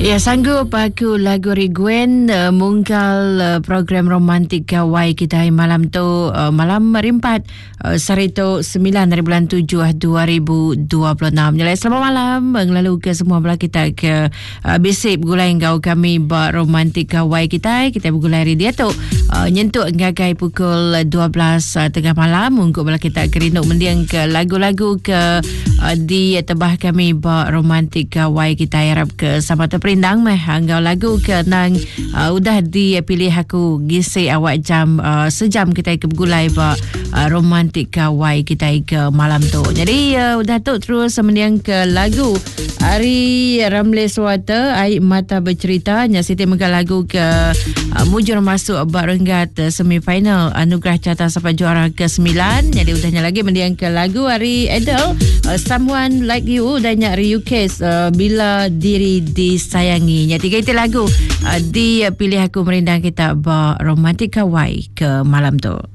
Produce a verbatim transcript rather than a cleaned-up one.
Ya, sanggup aku lagu Riguen uh, mungkal uh, program romantik kawai kita hari malam tu uh, malam merimpat uh, Sarito sembilan dari bulan tujuh dua ribu dua puluh enam. Jadi selamat malam ngelalu ke semua belah kita ke uh, bisip gulai ngau kami ba romantik kawai kita kita bergulai hari dia tu uh, nyentuk ngagai pukul dua belas uh, tengah malam untuk belah kita kerinduk mendiang ke lagu-lagu ke uh, di tebah kami ba romantik kawai kita harap ke sama tu perindang meh anggau lagu ke nang uh, udah dipilih aku gisi awak jam uh, sejam kita ke bergulai ba uh, romantik kawai kita ke malam tu. Jadi uh, udah tu terus mendiang ke lagu Ari Ramle Swata Air Mata Bercerita nya Siti menggal lagu ke uh, mujur masuk bak renggat uh, semifinal anugerah carta sampai juara ke sembilan. Jadi udahnya lagi mendiang ke lagu Ari Adele uh, Someone Like You dan nyak request uh, Bila Diri Disayangi. Nya tiga itu lagu uh, dipilih aku merindang kita ba romantik kawai ke malam tu.